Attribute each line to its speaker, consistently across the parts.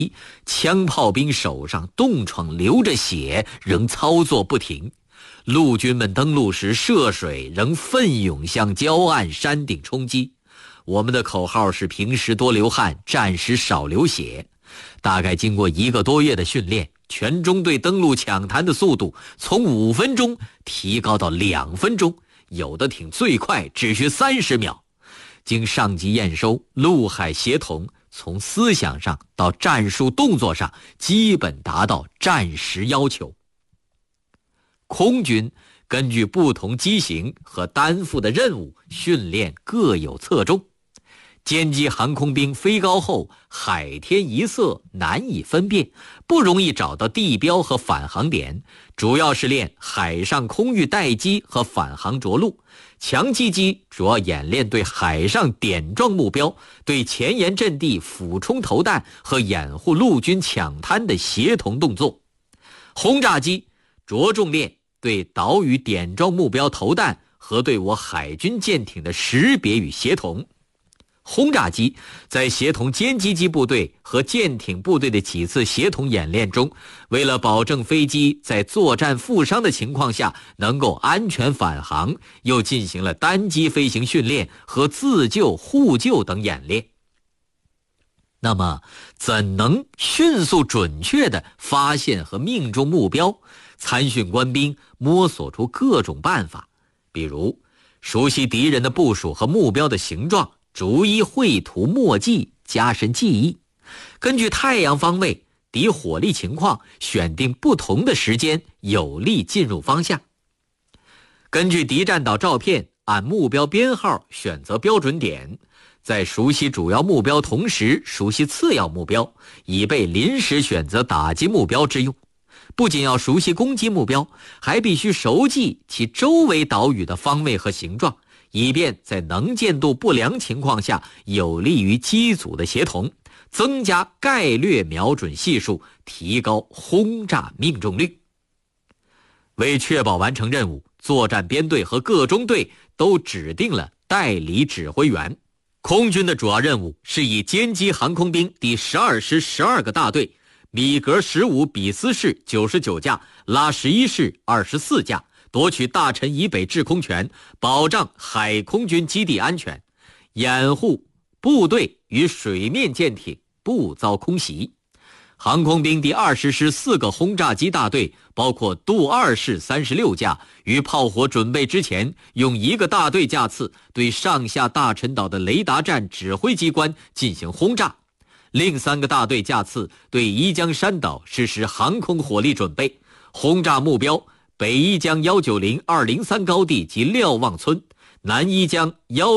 Speaker 1: 枪炮兵手上冻疮流着血，仍操作不停。陆军们登陆时涉水，仍奋勇向礁岸山顶冲击。我们的口号是平时多流汗，战时少流血。大概经过1个多月的训练，全中队登陆抢滩的速度从5分钟提高到2分钟，有的艇最快只需30秒。经上级验收，陆海协同从思想上到战术动作上基本达到战时要求。空军根据不同机型和担负的任务，训练各有侧重。歼击航空兵飞高后，海天一色，难以分辨，不容易找到地标和返航点，主要是练海上空域待机和返航着陆。强击机主要演练对海上点状目标、对前沿阵地俯冲投弹和掩护陆军抢滩的协同动作。轰炸机着重练对岛屿点状目标投弹和对我海军舰艇的识别与协同。轰炸机在协同歼击机部队和舰艇部队的几次协同演练中，为了保证飞机在作战负伤的情况下能够安全返航，又进行了单机飞行训练和自救互救等演练。那么怎能迅速准确地发现和命中目标？参训官兵摸索出各种办法，比如熟悉敌人的部署和目标的形状，逐一绘图墨迹，加深记忆。根据太阳方位、敌火力情况，选定不同的时间，有力进入方向。根据敌占岛照片，按目标编号选择标准点，在熟悉主要目标同时熟悉次要目标，以备临时选择打击目标之用。不仅要熟悉攻击目标，还必须熟记其周围岛屿的方位和形状，以便在能见度不良情况下有利于机组的协同，增加概略瞄准系数，提高轰炸命中率。为确保完成任务，作战编队和各中队都指定了代理指挥员。空军的主要任务是以歼击航空兵第12师12个大队，米格15比斯式99架，拉11式24架，夺取大陈以北制空权，保障海空军基地安全，掩护部队与水面舰艇不遭空袭。航空兵第20师4个轰炸机大队，包括杜2式36架，于炮火准备之前，用1个大队架次对上下大陈岛的雷达站指挥机关进行轰炸。另3个大队架次对宜江山岛实施航空火力准备，轰炸目标北宜江190、203高地及瞭望村，南宜江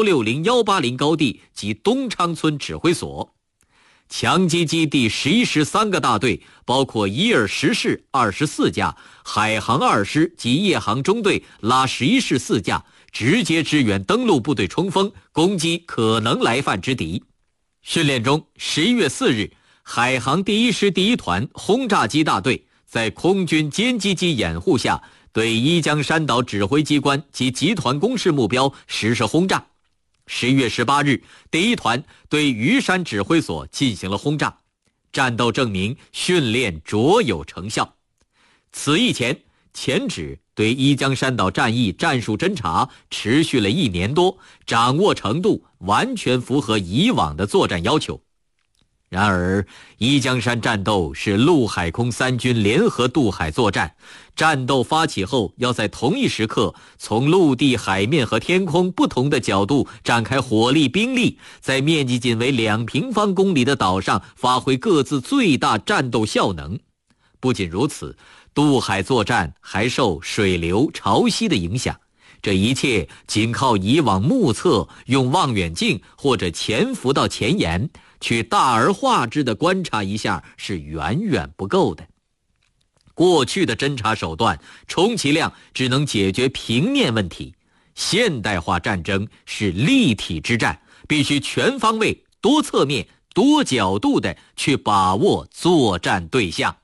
Speaker 1: 160、180高地及东昌村指挥所。强击机第11师3个大队，包括伊尔10式24架，海航2师及夜航中队拉11式4架，直接支援登陆部队冲锋，攻击可能来犯之敌。训练中，11月4日，海航第1师第1团轰炸机大队在空军歼击机掩护下，对宜江山岛指挥机关及集团工事目标实施轰炸。11月18日，第1团对虞山指挥所进行了轰炸，战斗证明训练卓有成效。此役前，前指对宜江山岛战役战术侦察持续了1年多，掌握程度完全符合以往的作战要求。然而，宜江山战斗是陆海空3军联合渡海作战，战斗发起后要在同一时刻从陆地、海面和天空不同的角度展开火力兵力，在面积仅为2平方公里的岛上发挥各自最大战斗效能。不仅如此，渡海作战还受水流、潮汐的影响，这一切仅靠以往目测，用望远镜或者潜伏到前沿去大而化之的观察一下是远远不够的。过去的侦察手段充其量只能解决平面问题，现代化战争是立体之战，必须全方位、多侧面、多角度地去把握作战对象。